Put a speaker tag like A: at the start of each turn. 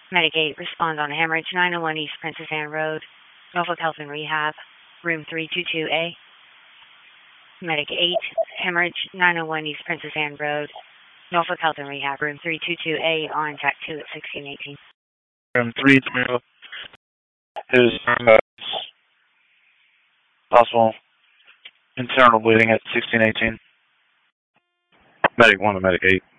A: Medic 8, respond on hemorrhage 901 East Princess Anne Road, Norfolk Health and Rehab, room 322A. Medic 8, hemorrhage 901 East Princess Anne Road, Norfolk Health and Rehab, room 322A, on TAC 2 at 1618.
B: Room 322 is possible internal bleeding at 1618. Medic 1 to Medic 8.